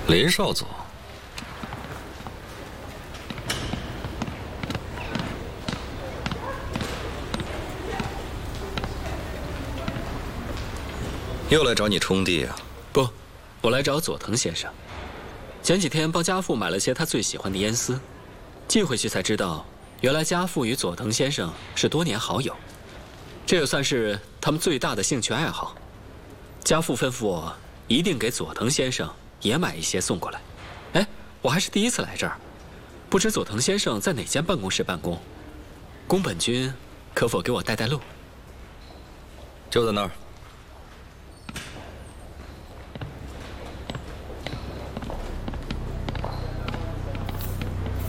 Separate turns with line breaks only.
林少佐，又来找你冲弟啊？
不，我来找佐藤先生。前几天帮家父买了些他最喜欢的烟丝，寄回去才知道，原来家父与佐藤先生是多年好友，这也算是他们最大的兴趣爱好。家父吩咐我一定给佐藤先生也买一些送过来。哎，我还是第一次来这儿，不知佐藤先生在哪间办公室办公？宫本君可否给我带路？
就在那儿。